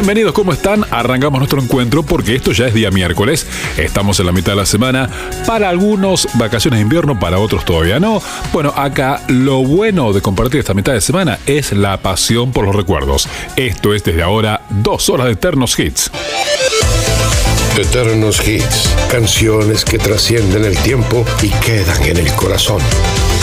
Bienvenidos, ¿cómo están? Arrancamos nuestro encuentro porque esto ya es día miércoles. Estamos en la mitad de la semana. Para algunos, vacaciones de invierno, para otros todavía no. Bueno, acá lo bueno de compartir esta mitad de semana es la pasión por los recuerdos. Esto es desde ahora 2 horas de eternos hits. Eternos hits, canciones que trascienden el tiempo y quedan en el corazón.